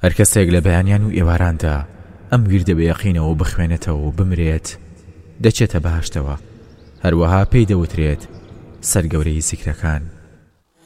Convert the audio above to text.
هەر کەسێک لە بەیانیان و ئێواراندا ئەم ویردە بە یەقینەوە بخوێنێتەوە و بمرێت دەچێتە بەهەشتەوە. هەروەها پێی دەوترێت سەرگەورەی زیکرەکان.